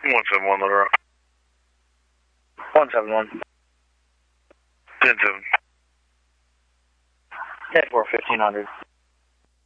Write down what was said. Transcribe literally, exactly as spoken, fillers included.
one seven one, Little Rock. one seven one. ten seven. ten four, fifteen hundred.